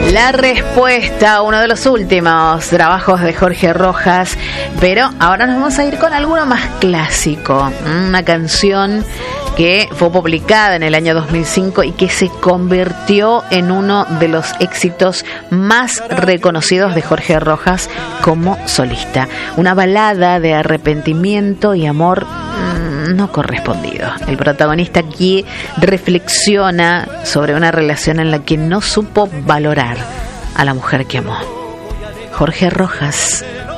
La respuesta, uno de los últimos trabajos de Jorge Rojas, pero ahora nos vamos a ir con alguno más clásico, una canción que fue publicada en el año 2005 y que se convirtió en uno de los éxitos más reconocidos de Jorge Rojas como solista. Una balada de arrepentimiento y amor no correspondido. El protagonista aquí reflexiona sobre una relación en la que no supo valorar a la mujer que amó. Jorge Rojas.